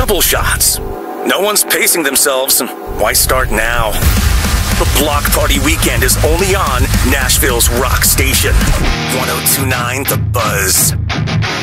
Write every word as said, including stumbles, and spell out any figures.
double shots. No one's pacing themselves. Why start now? The Block Party Weekend is only on Nashville's rock station. one oh two point nine The Buzz.